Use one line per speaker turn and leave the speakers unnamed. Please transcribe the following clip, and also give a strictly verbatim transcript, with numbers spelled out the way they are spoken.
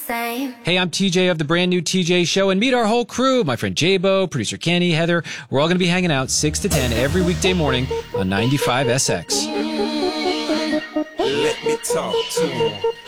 same.
Hey, I'm T J of the brand new T J Show, and meet our whole crew. My friend J-Bo, producer Kenny, Heather. We're all going to be hanging out six to ten every weekday morning on ninety-five S X.
Let me talk to him.